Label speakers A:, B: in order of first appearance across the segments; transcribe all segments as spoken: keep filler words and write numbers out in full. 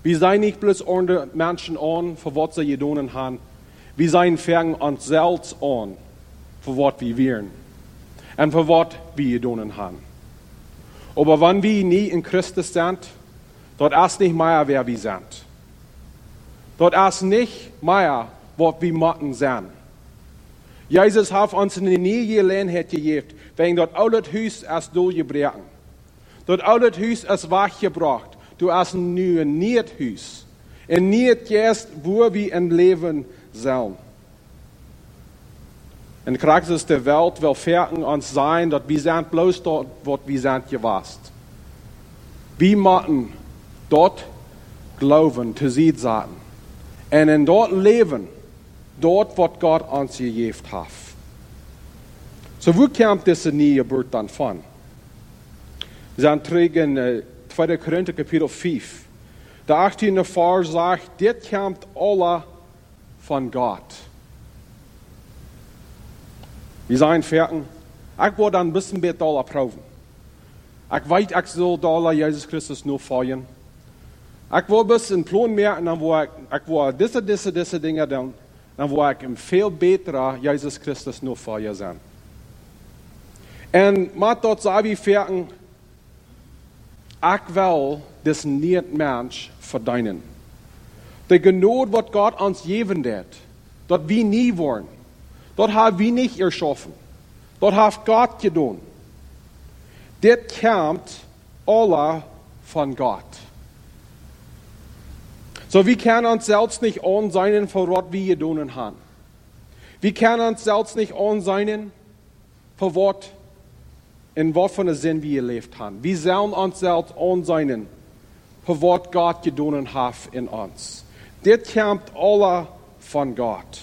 A: Wir seien nicht bloß andere Menschen an, für was sie getan haben. Wir seien fangen uns selbst an, für was wir wären. Und für was wir getan haben. Aber wenn wir nie in Christus sind, dort ist nicht mehr, wer wir sind. Dort ist nicht mehr, was wir machen sind. Jesus hat uns in die nie Gelegenheit gegeben, wegen dort alles Haus ist durchgebrochen. Dort alles Haus ist weggebracht. Du hast ein neues Haus. Und nicht jetzt, wo wir im Leben sind. Und Christus der Welt will fertig uns sein, dass wir sind bloß dort, was wir sind gewesen. Wir müssen dort glauben, zu sehen sein. Und in dort leben, dort, was Gott uns gegeben hat. So, wo kommt diese neue Geburt dann von? Wir sind zurück in äh, zweiter Korinther Kapitel fünf. Der achtzehnte Vers sagt, das kommt alle von Gott. Wir sind fertig. Ich will dann ein bisschen mit Dollar proben. Ich weiß, ich soll Dollar Jesus Christus nur feiern. Ich will ein bisschen Plan merken, dann will ich, ich will diese, diese, diese Dinge tun. Dann will ich ein viel besserer Jesus Christus nur feiern sein. Und mit dort sagen wir fertig, ich will diesen neuen Mensch verdienen. Die Gnade, was Gott uns geben wird, dort wir nie wollen. Dort haben wir nicht erschaffen. Dort hat Gott getan. Das kommt alle von Gott. So, wir können uns selbst nicht ansehen, für was wir getan haben. Wir können uns selbst nicht ansehen, für was, in was für einem Sinn wir gelebt haben. Wir sollen uns selbst ansehen, für was Gott getan hat in uns. Das kommt alle von Gott.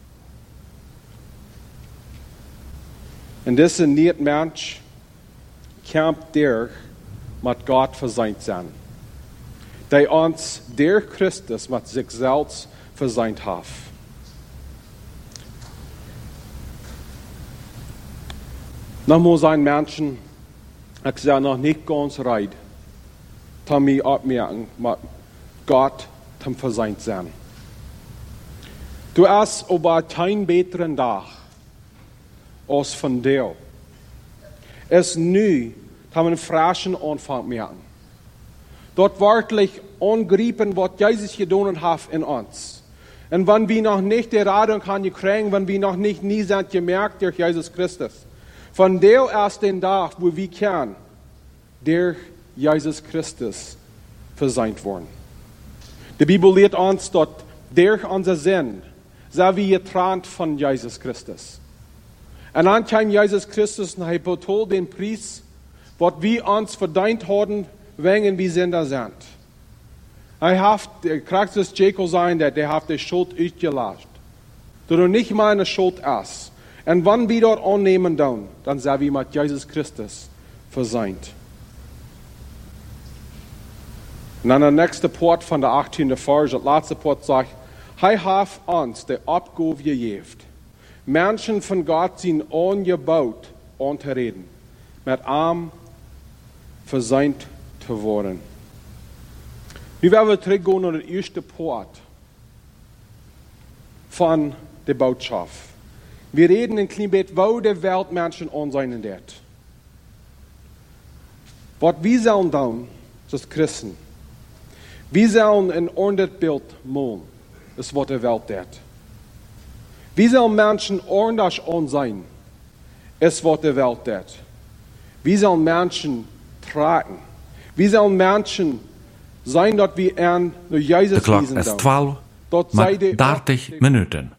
A: Und dieser neue Mensch kommt durch mit Gott verseint sein. Der uns durch Christus mit sich selbst verseint hat. Nochmal sein Menschen, ich sage noch nicht ganz recht, dass wir abmerken, mit Gott zum verseint sein. Du hast aber keinen besseren Tag als von dir. Es nu, dass wir einen frischen Anfang merken. Dort wirklich angreifen, was Jesus getan hat in uns. Und wenn wir noch nicht die Radung haben gekriegt, wenn wir noch nicht nie sind gemerkt durch Jesus Christus, von der erst den Tag, wo wir können, durch Jesus Christus verseint worden. Die Bibel lehrt uns, dass durch unser Sinn sind wir getrennt von Jesus Christus. Und dann kam Jesus Christus und er bezahlt den Preis, was wir uns verdient haben, wegen wir Sünder sind. Er hat, Christus Jacob sein, der, der hat die Schuld ausgelassen. Dass er nicht meine Schuld ist. Und wenn wir dort annehmen, dann, dann sind wir mit Jesus Christus verseint. Und dann der nächste Part von der achtzehnten Vers, der letzte Part sagt, er hat uns die Abgabe gegeben. Menschen von Gott sind angebaut, anzureden, mit ihm verseint zu werden. Nu werden wir zurückgehen naar den ersten Part von der Botschaft. Wir reden ein klein bisschen, wo die Welt Menschen ansehen wird. Was wir sollen tun, als Christen, wir sollen ein ordentliches Bild malen, ist was die Welt wird. Wir sollen Menschen ordentlich ansehen, ist was die Welt wird. Wir sollen Menschen tragen. Wir sollen Menschen sein, dass wir an Jesus
B: de klok is twaalf, maar dertig minuten.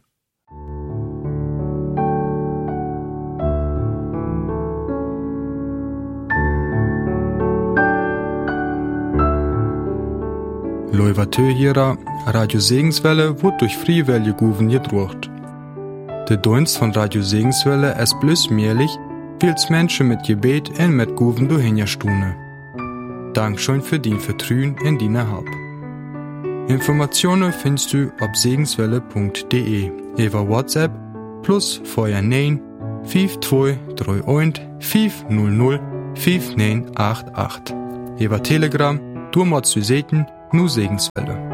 C: Loivatö Radio Segenswelle wird durch Friewelle Guven gedruckt. Der Dienst von Radio Segenswelle ist bloß möglich, weil es Menschen mit Gebet und mit Guven durchhinterstunden. Dankeschön für dein Vertrauen in deine Help. Informationen findest du auf segenswelle punkt de über WhatsApp plus vier neun fünf zwei drei eins fünf null null fünf neun acht acht. Über Telegram, du musst du sehen nu Segenswelle.